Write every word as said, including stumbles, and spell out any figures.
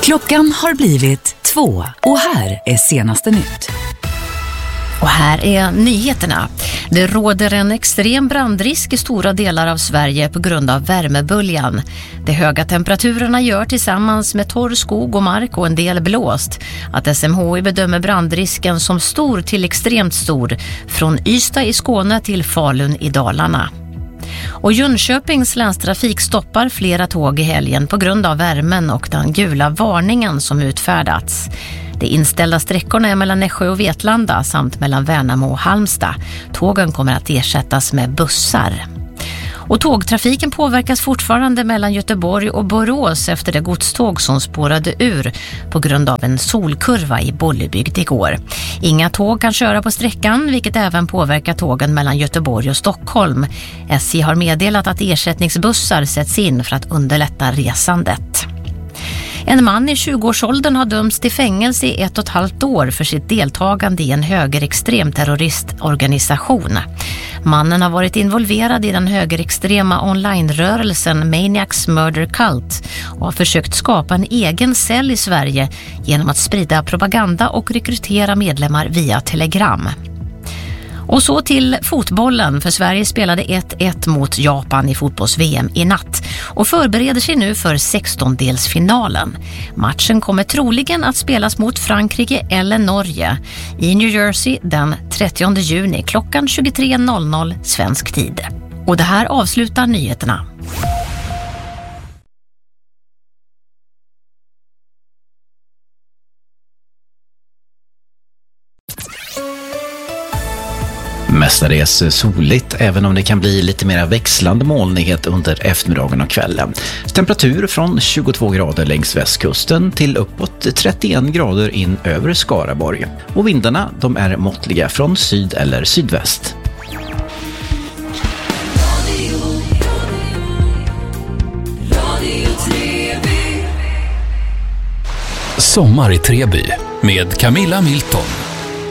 Klockan har blivit två och här är senaste nytt. Och här är nyheterna. Det råder en extrem brandrisk i stora delar av Sverige på grund av värmeböljan. De höga temperaturerna gör tillsammans med torr skog och mark och en del blåst att S M H I bedömer brandrisken som stor till extremt stor från Ystad i Skåne till Falun i Dalarna. Och Jönköpings länstrafik stoppar flera tåg i helgen på grund av värmen och den gula varningen som utfärdats. De inställda sträckorna är mellan Nässjö och Vetlanda samt mellan Värnamo och Halmstad. Tågen kommer att ersättas med bussar. Och tågtrafiken påverkas fortfarande mellan Göteborg och Borås efter det godståg som spårade ur på grund av en solkurva i Bollebygd igår. Inga tåg kan köra på sträckan, vilket även påverkar tågen mellan Göteborg och Stockholm. S J har meddelat att ersättningsbussar sätts in för att underlätta resandet. En man i tjugoårsåldern har dömts till fängelse i ett och ett halvt år för sitt deltagande i en högerextrem terroristorganisation. Mannen har varit involverad i den högerextrema online-rörelsen Maniacs Murder Cult och har försökt skapa en egen cell i Sverige genom att sprida propaganda och rekrytera medlemmar via Telegram. Och så till fotbollen, för Sverige spelade ett ett mot Japan i fotbolls-V M i natt och förbereder sig nu för sextondelsfinalen. Matchen kommer troligen att spelas mot Frankrike eller Norge i New Jersey den trettionde juni klockan tjugotre noll noll svensk tid. Och det här avslutar nyheterna. Mestadels soligt, även om det kan bli lite mer växlande molnighet under eftermiddagen och kvällen. Temperatur från tjugotvå grader längs västkusten till uppåt trettioen grader in över Skaraborg. Och vindarna, de är måttliga från syd eller sydväst. Sommar i Treby med Camilla Milton.